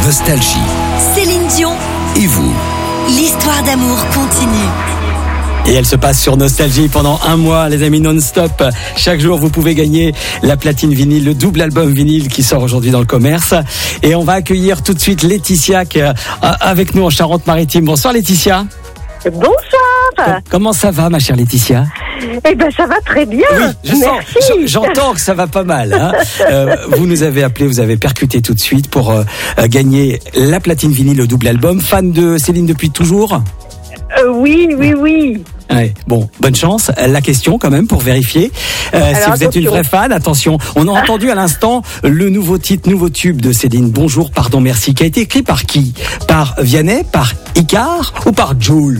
Nostalgie. Céline Dion. Et vous? L'histoire d'amour continue. Et elle se passe sur Nostalgie pendant un mois, les amis, non-stop. Chaque jour, vous pouvez gagner la platine vinyle, le double album vinyle qui sort aujourd'hui dans le commerce. Et on va accueillir tout de suite Laetitia qui est avec nous en Charente-Maritime. Bonsoir Laetitia. Bonsoir. Comment ça va, ma chère Laetitia? Eh ben, ça va très bien. Oui, j'entends que ça va pas mal. Hein. Vous nous avez appelé, vous avez percuté tout de suite pour gagner la platine vinyle, le double album. Fan de Céline depuis toujours? Oui. Ouais, bon, bonne chance. La question quand même pour vérifier si vous êtes une vraie fan. Attention, on a entendu à l'instant le nouveau titre, nouveau tube de Céline, Bonjour, pardon, merci, qui a été écrit par qui? Par Vianney, par Icare ou par Jul?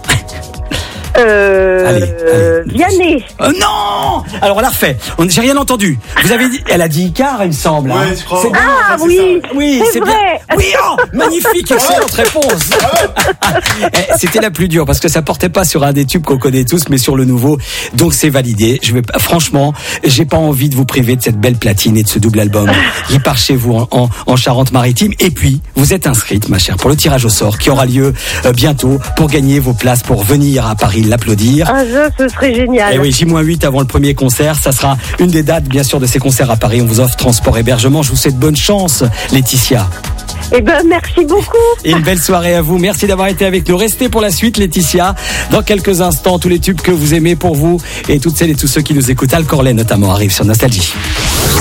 Allez. Vianney. Non. Alors on la refait. J'ai rien entendu. Vous avez dit, elle a dit Icare, il me semble. Ouais, hein. je crois. Ah oui, c'est bien. vrai. Oui, oh, magnifique, excellente réponse. C'était la plus dure parce que ça portait pas sur un des tubes qu'on connaît tous, mais sur le nouveau. Donc c'est validé. Franchement, j'ai pas envie de vous priver de cette belle platine et de ce double album qui part chez vous en Charente-Maritime. Et puis vous êtes inscrite, ma chère, pour le tirage au sort qui aura lieu bientôt pour gagner vos places pour venir à Paris l'applaudir. Ah, ce serait génial. Et oui, J-8 avant le premier concert. Ça sera une des dates, bien sûr, de ces concerts à Paris. On vous offre transport, hébergement. Je vous souhaite bonne chance, Laetitia. Eh ben, merci beaucoup. Et une belle soirée à vous. Merci d'avoir été avec nous. Restez pour la suite, Laetitia. Dans quelques instants, tous les tubes que vous aimez pour vous et toutes celles et tous ceux qui nous écoutent, Al Corley notamment, arrivent sur Nostalgie.